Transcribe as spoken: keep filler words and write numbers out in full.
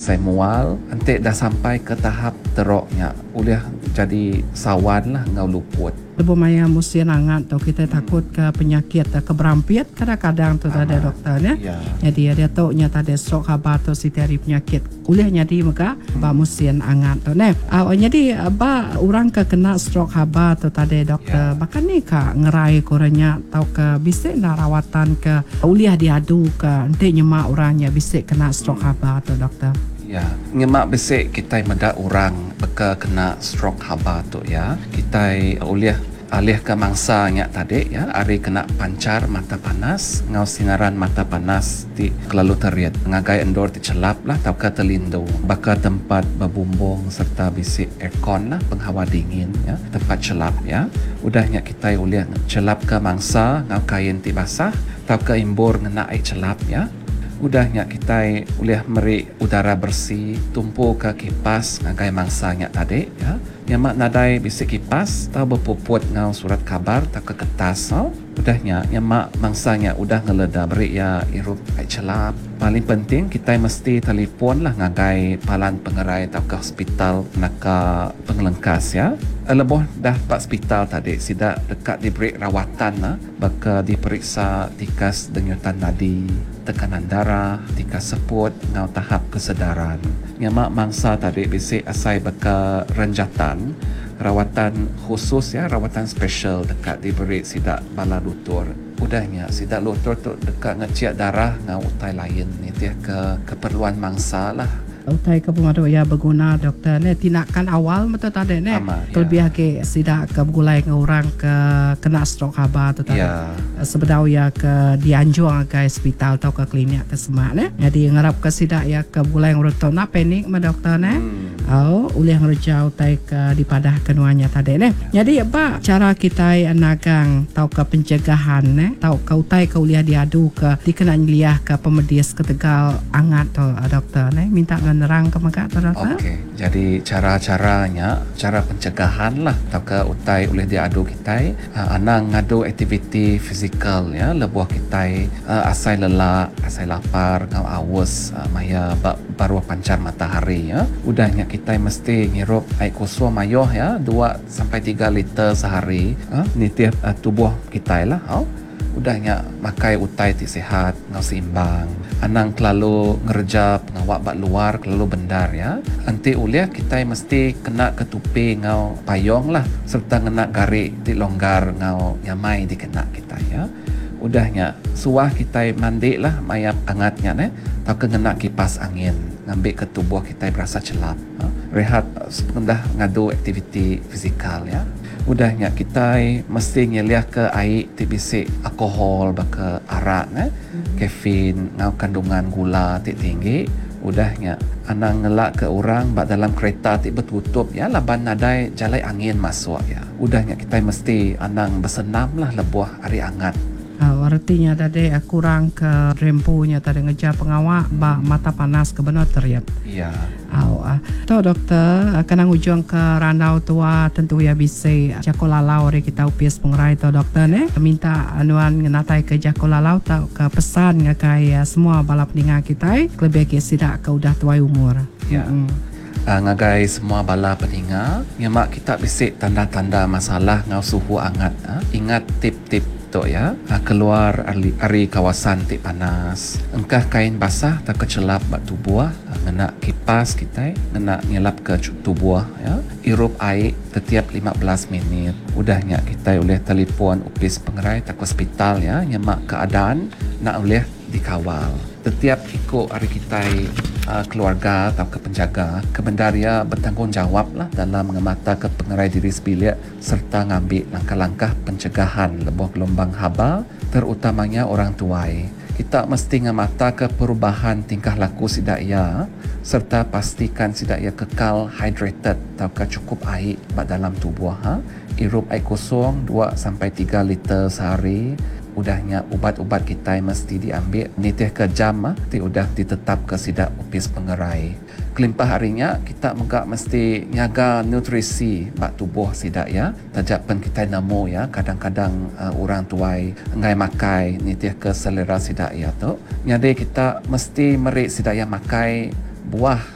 asai mual, nanti dah sampai ke tahap teroknya, boleh jadi sawan lah ngau luput. Lebu maya musim hangat tu kita takut ke penyakit ke berampiat kadang-kadang tu tadi doktornya. Ya. Jadi dia tahu nya tadi stroke haba tu si dari penyakit ulih jadi maka ba musim hangat tu ne. Ah jadi ba orang ke kena stroke haba tu tadi doktor. Ya. Bahkan ni ka ngerai koranya tau ke bisik na rawatan ke ulih diadu ke ente nyemak orangnya bisik kena stroke haba tu doktor. Ya, ngemak besik kita meda orang beka kena stroke haba tu ya. Kita ulih alih ke mangsanya tadi ya, ari kena pancar mata panas, ngau sinaran mata panas ti kelalu teriat. Ngagai endor ti celap lah tau ka terlindung. Baka tempat babumbung serta bisik aircon lah, penghawa dingin ya, tempat celap ya. Udahnya kita ulih celap ke mangsa ngau kain ti basah, tau ka imbur ngena ai celap ya. Udahnya kita boleh meri udara bersih, tumpu ke kipas ngagai mangsanya tadi ya. Nyamak nadai bisik kipas, tahu berpuput ngau surat kabar tak ke kertas. Oh. Udahnya nyamak mangsanya udah ngeleda beri ya irup ai celap. Paling penting kita mesti telefon lah ngagai palan pengerai atau ke hospital nak ke pengelengkas ya. Leboh dah pak hospital tadi sidak dekat diberi rawatan lah, baka diperiksa tikas denyutan nadi, tekanan darah, tikas seput ngau tahap kesedaran. Nyamak mangsa tadi bisik asai baka renjatan, rawatan khusus ya, rawatan special dekat diberi sidak bala lutur. Udahnya sidak lutur tu dekat ngeciak darah ngau utai lain ni dia ke keperluan mangsa lah. Utai ke pemadu ya berguna doktor ne tindakan awal betul tadi ne terlebih ya. ke sidak ke gulai ke orang ke kena stroke haba tu tadi Ya. sebedau ya ke dianjur ke hospital atau ke klinik ke semak ne jadi ngarap ke sidak ya ke gulai ngurut na panik ma doktor ne hmm. oh ulih ngerjau utai ke dipadah kenuanya tadi ne jadi apa cara kita anagang tau ke pencegahan ne tau ke utai ke uliah diadu ke dikena liah ke pemedis ke tegal angat tu doktor ne minta nerang ke maka tu doktor. Okey, jadi cara-caranya, cara pencegahan lah tau ke utai oleh diadu kita, uh, anang ngadu aktiviti fizikal ya, lebuh kita uh, asai lelak, asai lapar, ngau awas, uh, maya ba, baru pancar matahari ya. Udahnya kita mesti ngirup air kosong mayoh ya, dua sampai tiga liter sehari. Uh, ni tiap uh, tubuh kita lah. Oh. Udahnya makai utai ti sihat, ngau seimbang. Anang kelalu ngerja pengawak bak luar, kelalu bendar ya. Nanti uliah kita mesti kena ketupi ngau payong lah. Serta ngena garik ti longgar ngau nyamai dikena kita ya. Udahnya suah kita mandi lah mayap angatnya ne. Tau ke ngena kipas angin. Ngambil ke tubuh kita berasa celap. Ha? Rehat sependah ngadu aktiviti fizikal ya. Udahnya kita mesti ngeliah ke air ti bisik alkohol baka arak eh mm-hmm. kafein ngau kandungan gula ti tinggi. Udahnya anang ngelak ke orang bak dalam kereta ti bertutup ya laban nadai jalai angin masuk ya. Udahnya kita mesti anang bersenam lah lebuh hari hangat. Uh, artinya tadi uh, kurang ke rempunya tadi ngejar pengawak hmm. bak mata panas ke benar teriak. Iya. Oh, uh, tu doktor uh, kena ujung ke randau tua tentu ya bisa jakolalau ri kita upis pengerai tu doktor ne minta anuan ngenatai ke jakolalau tau ke pesan ngakai uh, semua bala peningat kita lebih ke sidak ke udah tuai umur. Ya. Hmm. Uh, ngagai semua bala peningat nyemak kita bisik tanda-tanda masalah ngau suhu hangat. Uh. Ingat tip-tip tu ya, keluar ari, ari kawasan tik panas. Engkah kain basah tak kecelap bak tubuh, ngena kipas kita, ngena nyelap ke tubuh ya. Irup air setiap lima belas minit. Udahnya kita boleh telefon upis pengerai tak hospital ya, nyemak keadaan nak boleh dikawal. Setiap ikut hari kita uh, keluarga atau ke penjaga, kebendaria bertanggungjawab lah dalam mengemata ke pengerai diri sebilik serta ngambil langkah-langkah pencegahan lebuh gelombang haba terutamanya orang tuai. Kita mesti ngemata ke perubahan tingkah laku sidak ia serta pastikan sidak ia kekal hydrated atau ke cukup air dalam tubuh. Ha? Irup air kosong dua sampai tiga liter sehari. Udahnya ubat-ubat kita mesti diambil nitih ke jam ah ti udah ditetap ke sidak upis pengerai. Kelimpah harinya kita megak mesti nyaga nutrisi bak tubuh sidak ya. Tajapan kita nemu ya kadang-kadang uh, orang tuai ngai makai nitih ke selera sidak ya tu. Nyade kita mesti merik sidak ya makai buah